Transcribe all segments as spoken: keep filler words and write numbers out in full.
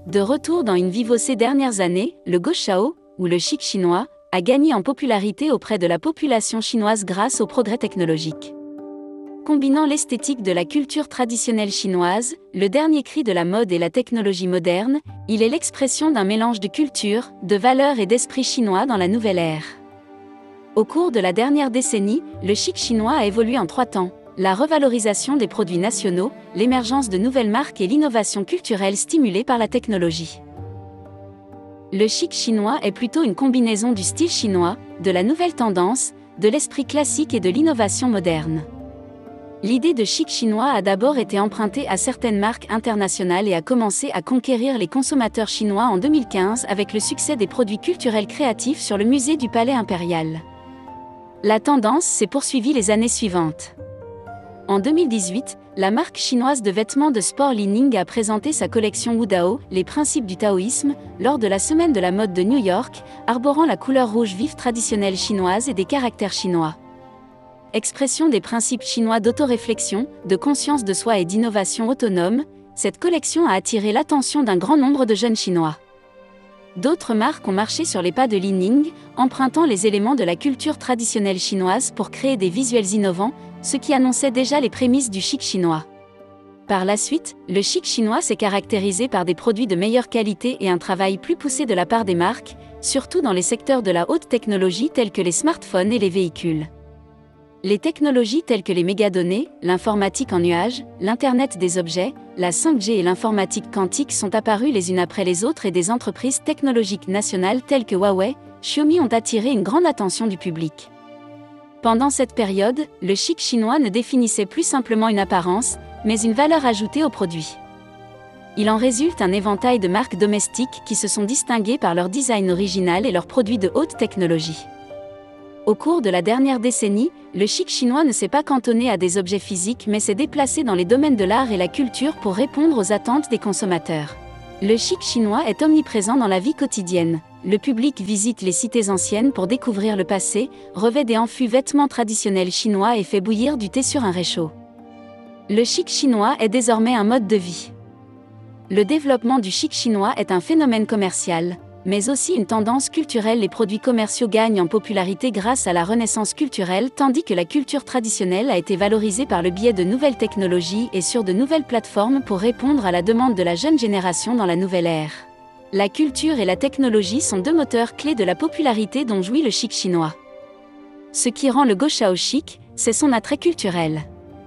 De retour dans In Vivo ces dernières années, le Guoshao, ou le chic chinois, a gagné en popularité auprès de la population chinoise grâce au progrès technologique. Combinant l'esthétique de la culture traditionnelle chinoise, le dernier cri de la mode et la technologie moderne, il est l'expression d'un mélange de culture, de valeurs et d'esprit chinois dans la nouvelle ère. Au cours de la dernière décennie, le chic chinois a évolué en trois temps: la revalorisation des produits nationaux, l'émergence de nouvelles marques et l'innovation culturelle stimulée par la technologie. Le chic chinois est plutôt une combinaison du style chinois, de la nouvelle tendance, de l'esprit classique et de l'innovation moderne. L'idée de chic chinois a d'abord été empruntée à certaines marques internationales et a commencé à conquérir les consommateurs chinois en deux mille quinze avec le succès des produits culturels créatifs sur le musée du Palais impérial. La tendance s'est poursuivie les années suivantes. En deux mille dix-huit, la marque chinoise de vêtements de sport Li Ning a présenté sa collection Wudao, les principes du taoïsme, lors de la semaine de la mode de New York, arborant la couleur rouge vive traditionnelle chinoise et des caractères chinois. Expression des principes chinois d'autoréflexion, de conscience de soi et d'innovation autonome, cette collection a attiré l'attention d'un grand nombre de jeunes Chinois. D'autres marques ont marché sur les pas de Li Ning, empruntant les éléments de la culture traditionnelle chinoise pour créer des visuels innovants, ce qui annonçait déjà les prémices du chic chinois. Par la suite, le chic chinois s'est caractérisé par des produits de meilleure qualité et un travail plus poussé de la part des marques, surtout dans les secteurs de la haute technologie tels que les smartphones et les véhicules. Les technologies telles que les mégadonnées, l'informatique en nuage, l'Internet des objets, la cinq G et l'informatique quantique sont apparues les unes après les autres et des entreprises technologiques nationales telles que Huawei, Xiaomi ont attiré une grande attention du public. Pendant cette période, le chic chinois ne définissait plus simplement une apparence, mais une valeur ajoutée au produit. Il en résulte un éventail de marques domestiques qui se sont distinguées par leur design original et leurs produits de haute technologie. Au cours de la dernière décennie, le chic chinois ne s'est pas cantonné à des objets physiques mais s'est déplacé dans les domaines de l'art et la culture pour répondre aux attentes des consommateurs. Le chic chinois est omniprésent dans la vie quotidienne. Le public visite les cités anciennes pour découvrir le passé, revêt des amphus vêtements traditionnels chinois et fait bouillir du thé sur un réchaud. Le chic chinois est désormais un mode de vie. Le développement du chic chinois est un phénomène commercial, mais aussi une tendance culturelle. Les produits commerciaux gagnent en popularité grâce à la renaissance culturelle, tandis que la culture traditionnelle a été valorisée par le biais de nouvelles technologies et sur de nouvelles plateformes pour répondre à la demande de la jeune génération dans la nouvelle ère. La culture et la technologie sont deux moteurs clés de la popularité dont jouit le chic chinois. Ce qui rend le Guoshao chic, c'est son attrait culturel.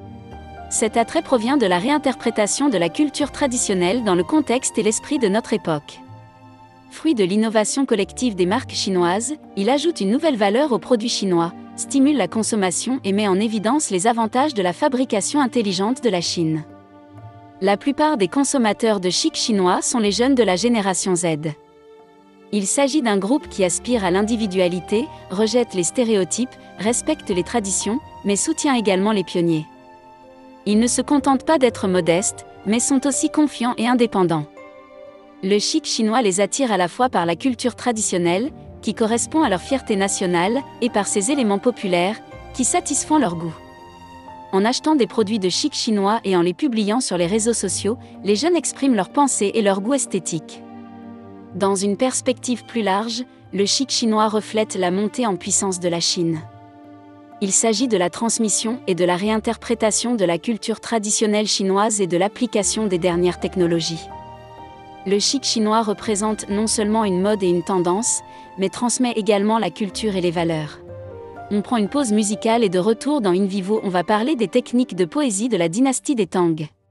Cet attrait provient de la réinterprétation de la culture traditionnelle dans le contexte et l'esprit de notre époque. Fruit de l'innovation collective des marques chinoises, il ajoute une nouvelle valeur aux produits chinois, stimule la consommation et met en évidence les avantages de la fabrication intelligente de la Chine. La plupart des consommateurs de chic chinois sont les jeunes de la génération Z. Il s'agit d'un groupe qui aspire à l'individualité, rejette les stéréotypes, respecte les traditions, mais soutient également les pionniers. Ils ne se contentent pas d'être modestes, mais sont aussi confiants et indépendants. Le chic chinois les attire à la fois par la culture traditionnelle, qui correspond à leur fierté nationale, et par ses éléments populaires, qui satisfont leur goût. En achetant des produits de chic chinois et en les publiant sur les réseaux sociaux, les jeunes expriment leurs pensées et leur goût esthétique. Dans une perspective plus large, le chic chinois reflète la montée en puissance de la Chine. Il s'agit de la transmission et de la réinterprétation de la culture traditionnelle chinoise et de l'application des dernières technologies. Le chic chinois représente non seulement une mode et une tendance, mais transmet également la culture et les valeurs. On prend une pause musicale et de retour dans In Vivo, on va parler des techniques de poésie de la dynastie des Tang.